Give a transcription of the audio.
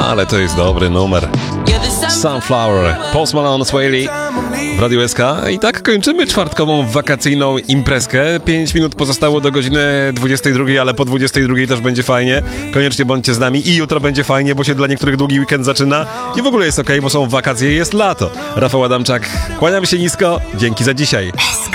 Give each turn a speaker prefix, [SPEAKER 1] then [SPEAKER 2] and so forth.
[SPEAKER 1] Ale to jest dobry numer. Sunflower, Post Malone, Swae Lee w Radiu SK. I tak kończymy czwartkową wakacyjną imprezkę. 5 minut pozostało do godziny 22, ale po 22 też będzie fajnie. Koniecznie bądźcie z nami i jutro będzie fajnie, bo się dla niektórych długi weekend zaczyna. I w ogóle jest okej, bo są wakacje i jest lato. Rafał Adamczak, kłaniam się nisko. Dzięki za dzisiaj.